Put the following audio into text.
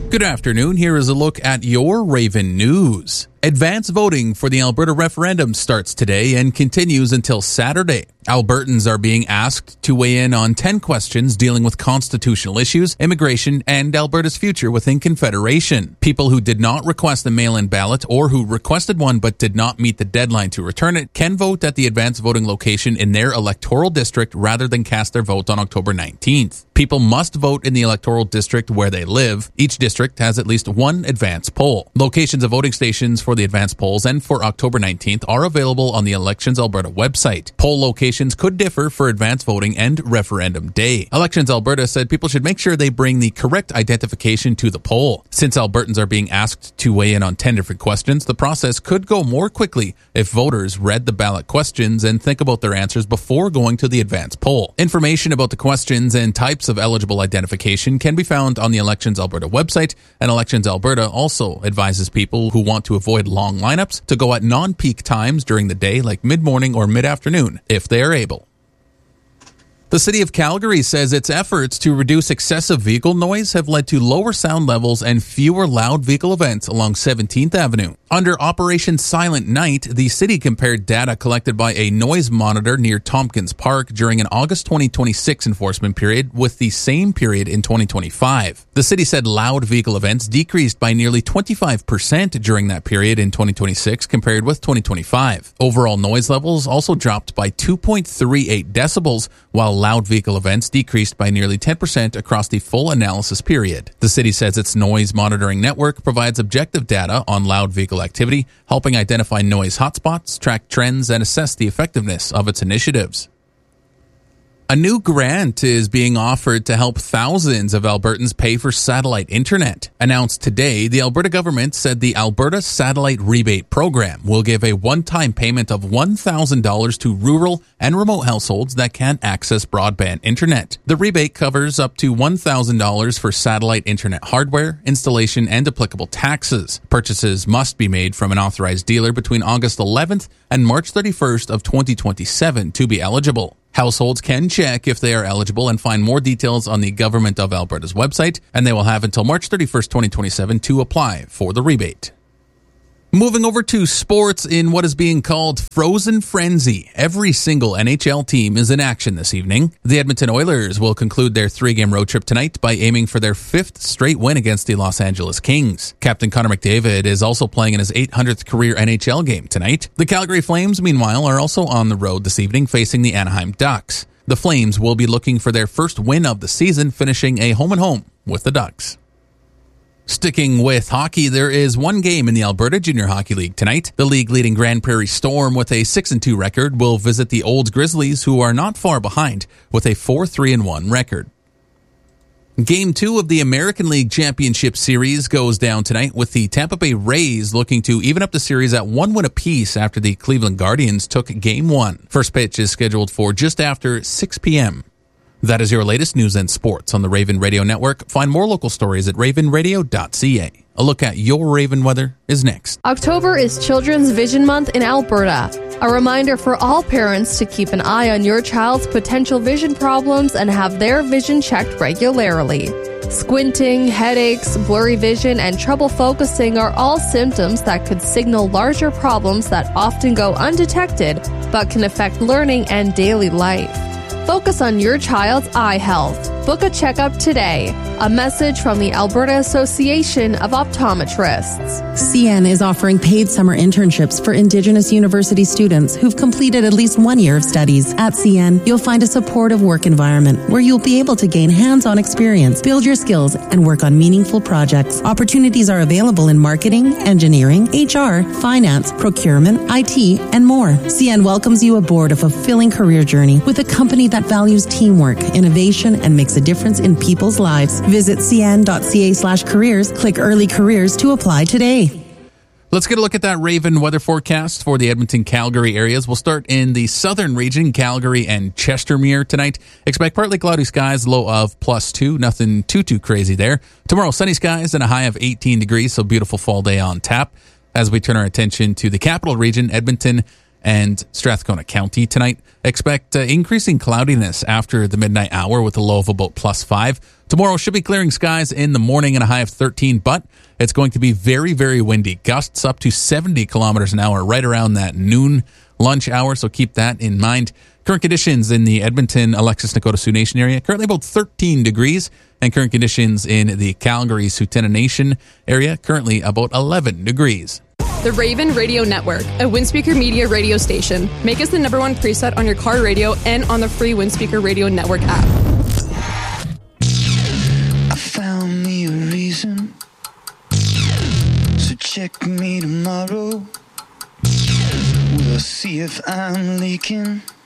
Good afternoon. Here is a look at your Raven News. Advance voting for the Alberta referendum starts today and continues until Saturday. Albertans are being asked to weigh in on 10 questions dealing with constitutional issues, immigration, and Alberta's future within Confederation. People who did not request a mail-in ballot or who requested one but did not meet the deadline to return it can vote at the advance voting location in their electoral district rather than cast their vote on October 19th. People must vote in the electoral district where they live. Each district has at least one advance poll. Locations of voting stations for the advance polls and for October 19th are available on the Elections Alberta website. Poll locations could differ for advance voting and referendum day. Elections Alberta said people should make sure they bring the correct identification to the poll. Since Albertans are being asked to weigh in on 10 different questions, the process could go more quickly if voters read the ballot questions and think about their answers before going to the advance poll. Information about the questions and types of eligible identification can be found on the Elections Alberta website, and Elections Alberta also advises people who want to avoid long lineups to go at non-peak times during the day like mid-morning or mid-afternoon if they are able. The City of Calgary says its efforts to reduce excessive vehicle noise have led to lower sound levels and fewer loud vehicle events along 17th Avenue. Under Operation Silent Night, the city compared data collected by a noise monitor near Tompkins Park during an August 2026 enforcement period with the same period in 2025. The city said loud vehicle events decreased by nearly 25% during that period in 2026 compared with 2025. Overall noise levels also dropped by 2.38 decibels, while loud vehicle events decreased by nearly 10% across the full analysis period. The city says its noise monitoring network provides objective data on loud vehicle activity, helping identify noise hotspots, track trends, and assess the effectiveness of its initiatives. A new grant is being offered to help thousands of Albertans pay for satellite internet. Announced today, the Alberta government said the Alberta Satellite Rebate Program will give a one-time payment of $1,000 to rural and remote households that can't access broadband internet. The rebate covers up to $1,000 for satellite internet hardware, installation, and applicable taxes. Purchases must be made from an authorized dealer between August 11th and March 31st of 2027 to be eligible. Households can check if they are eligible and find more details on the Government of Alberta's website, and they will have until March 31st, 2027 to apply for the rebate. Moving over to sports in what is being called Frozen Frenzy. Every single NHL team is in action this evening. The Edmonton Oilers will conclude their 3-game road trip tonight by aiming for their 5th straight win against the Los Angeles Kings. Captain Connor McDavid is also playing in his 800th career NHL game tonight. The Calgary Flames, meanwhile, are also on the road this evening facing the Anaheim Ducks. The Flames will be looking for their first win of the season, finishing a home-and-home with the Ducks. Sticking with hockey, there is one game in the Alberta Junior Hockey League tonight. The league-leading Grand Prairie Storm, with a 6-2 record, will visit the Olds Grizzlies, who are not far behind, with a 4-3-1 record. Game 2 of the American League Championship Series goes down tonight, with the Tampa Bay Rays looking to even up the series at 1 win apiece after the Cleveland Guardians took Game 1. First pitch is scheduled for just after 6 p.m. That is your latest news and sports on the Raven Radio Network. Find more local stories at ravenradio.ca. A look at your Raven weather is next. October is Children's Vision Month in Alberta. A reminder for all parents to keep an eye on your child's potential vision problems and have their vision checked regularly. Squinting, headaches, blurry vision, and trouble focusing are all symptoms that could signal larger problems that often go undetected but can affect learning and daily life. Focus on your child's eye health. Book a checkup today. A message from the Alberta Association of Optometrists. CN is offering paid summer internships for Indigenous university students who've completed at least 1 year of studies. At CN, you'll find a supportive work environment where you'll be able to gain hands-on experience, build your skills, and work on meaningful projects. Opportunities are available in marketing, engineering, HR, finance, procurement, IT, and more. CN welcomes you aboard a fulfilling career journey with a company that values teamwork, innovation, and makes a difference in people's lives. Visit cn.ca/careers, click Early Careers to apply today. Let's get a look at that Raven weather forecast for the Edmonton-Calgary areas. We'll start in the southern region, Calgary and Chestermere tonight. Expect partly cloudy skies, low of +2. Nothing too crazy there. Tomorrow, sunny skies and a high of 18 degrees, so beautiful fall day on tap. As we turn our attention to the capital region, Edmonton, and Strathcona County tonight. Expect increasing cloudiness after the midnight hour with a low of about +5. Tomorrow should be clearing skies in the morning and a high of 13, but it's going to be very, very windy. Gusts up to 70 kilometers an hour right around that noon lunch hour, so keep that in mind. Current conditions in the Edmonton, Alexis, Nakota Sioux Nation area, currently about 13 degrees. And current conditions in the Calgary, Tsuut'ina Nation area, currently about 11 degrees. The Raven Radio Network, a Windspeaker Media radio station. Make us the #1 preset on your car radio and on the free Windspeaker Radio Network app. I found me a reason, so check me tomorrow. We'll see if I'm leaking.